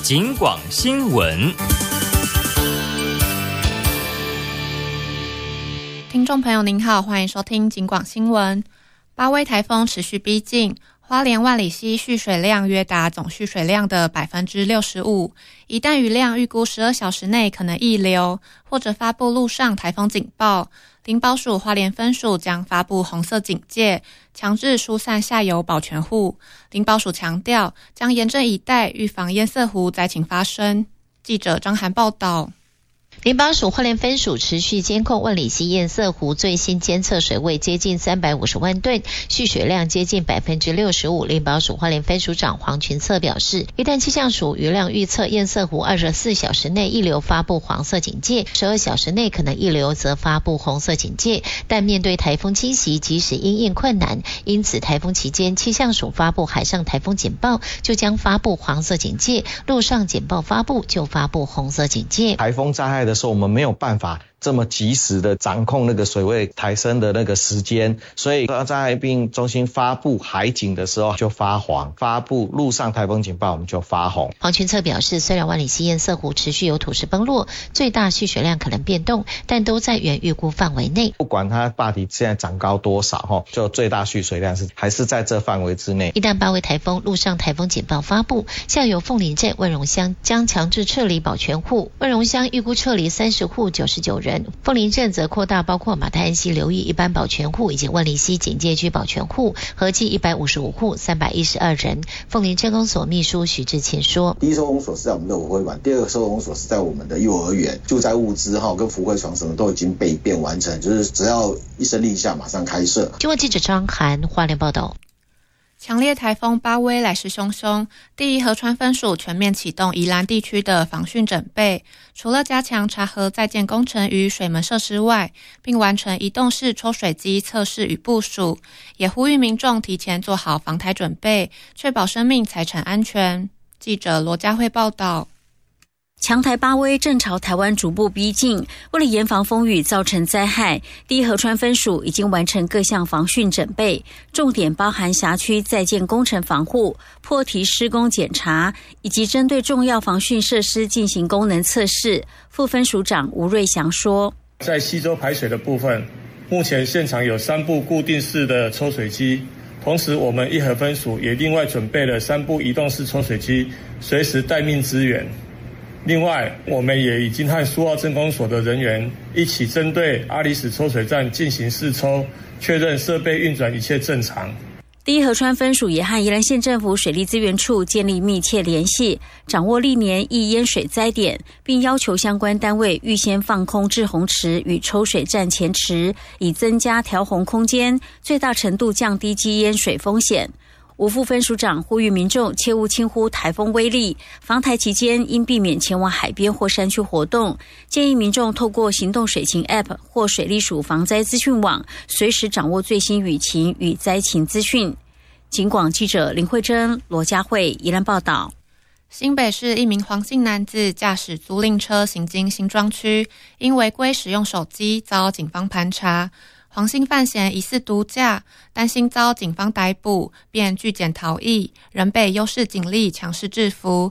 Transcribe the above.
警广新闻。 听众朋友您好，欢迎收听警广新闻。巴威台风持续逼近，花莲万里溪蓄水量约达总蓄水量的 65%， 一旦雨量预估12小时内可能溢流，或者发布陆上台风警报，林保署花莲分署将发布红色警戒，强制疏散下游保全户。林保署强调，将严阵以待，预防堰塞湖灾情发生。记者张涵报道。 林保署花莲分署持续监控万里溪堰塞湖，最新监测水位接近350万吨，蓄水量接近 65%。 林保署花莲分署长黄群策表示，一旦气象署雨量预测堰塞湖24小时内溢流，发布黄色警戒，12小时内可能溢流则发布红色警戒。但面对台风侵袭，即使因应困难，因此台风期间气象署发布海上台风警报，就将发布黄色警戒，陆上警报发布就发布红色警戒。 台风灾害的时候，我们没有办法这么及时的掌控那个水位抬升的那个时间，所以灾害病中心发布海警的时候就发黄，发布陆上台风警报我们就发红。 黄群策表示，虽然万里溪堰塞湖持续有土石崩落，最大蓄水量可能变动，但都在原预估范围内。 不管它坝体现在长高多少，就最大蓄水量还是在这范围之内。 一旦巴威台风陆上台风警报发布，下游凤林镇万荣乡将强制撤离保全户，万荣乡预估撤离30户99人，凤林镇则扩大包括马太安溪流域一般保全户以及万里溪警戒区保全户，合计155户312人。凤林镇公所秘书许志勤说， 第一收容所是在我们的舞会馆，第二个收容所是在我们的幼儿园，救灾物资跟福慧床什么都已经备变完成，就是只要一声令下马上开设。 中国记者张涵花莲报道。 强烈台风巴威来势汹汹，第一河川分署全面启动宜兰地区的防汛准备，除了加强查核在建工程与水门设施外，并完成移动式抽水机测试与部署，也呼吁民众提前做好防台准备，确保生命财产安全。记者罗佳慧报道。 强台巴威正朝台湾逐步逼近，为了严防风雨造成灾害，第一河川分署已经完成各项防汛准备，重点包含辖区在建工程防护、破堤施工检查，以及针对重要防汛设施进行功能测试。副分署长吴瑞祥说， 在溪州排水的部分，目前现场有3部固定式的抽水机，同时我们一河分署也另外准备了3部移动式抽水机，随时待命支援。另外，我们也已经和苏澳镇公所的人员一起针对阿里史抽水站进行试抽，确认设备运转一切正常。 第一河川分署也和宜兰县政府水利资源处建立密切联系，掌握历年易淹水灾点，并要求相关单位预先放空滞洪池与抽水站前池，以增加调洪空间，最大程度降低积淹水风险。吴副分署长呼吁民众切勿轻忽台风威力，防台期间应避免前往海边或山区活动，建议民众透过行动水情 App 或水利署防灾资讯网，随时掌握最新雨情与灾情资讯。警广记者林慧珍、罗佳慧宜兰报道。 新北市一名黄姓男子驾驶租赁车行经新庄区，因违规使用手机遭警方盘查。黄姓犯嫌疑似毒驾，担心遭警方逮捕，便拒检逃逸，仍被优势警力强势制服。